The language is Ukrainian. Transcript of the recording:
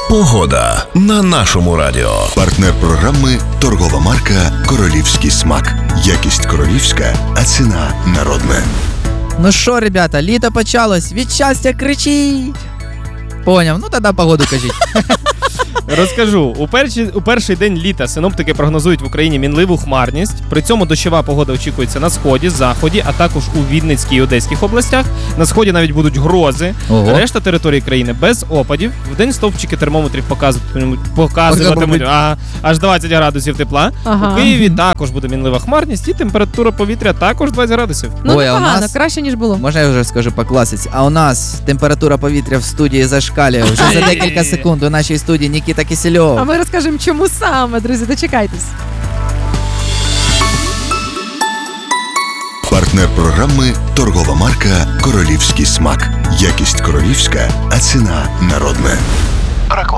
Погода на нашому радіо. Партнер програми торгова марка «Королівський смак». Якість королівська, а ціна народна. Ну що, ребята, літо почалось, від щастя кричіть. Поняв, ну тоді погоду кажіть. Розкажу. У перший день літа синоптики прогнозують в Україні мінливу хмарність. При цьому дощова погода очікується на сході, заході, а також у Вінницькій і Одеських областях. На сході навіть будуть грози. Ого. Решта території країни без опадів. Вдень стовпчики термометрів показуватимуть аж 20 градусів тепла. Ага. У Києві також буде мінлива хмарність і температура повітря також 20 градусів. Ну, Ой, а у непогано, нас- краще, ніж було. Можна я вже скажу по класиці? А у нас температура повітря в студії зашкалює. Вже за декілька секунд у нашій студії Нікіта Кисельов. А ми розкажемо, чому саме, друзі, дочекайтесь. Партнер програми торгова марка «Королівський смак». Якість королівська, а ціна народна. Реклама.